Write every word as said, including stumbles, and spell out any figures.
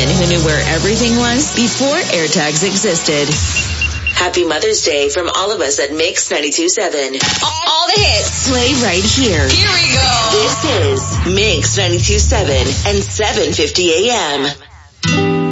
women who knew where everything was before AirTags existed. Happy Mother's Day from all of us at Mix ninety-two point seven. All the hits. Play right here. Here we go. This is Mix ninety-two point seven and seven fifty a.m.